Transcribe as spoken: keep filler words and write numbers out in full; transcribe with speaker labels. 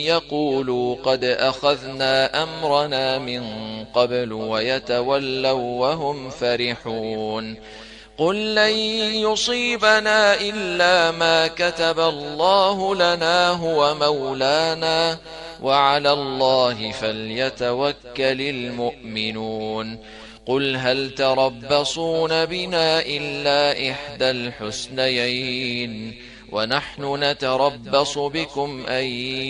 Speaker 1: يقولوا قد أخذنا أمرنا من قبل ويتولوا وهم فرحون. قل لن يصيبنا إلا ما كتب الله لنا هو مولانا وعلى الله فليتوكل المؤمنون. قل هل تربصون بنا إلا إحدى الحسنيين ونحن نتربص بكم أن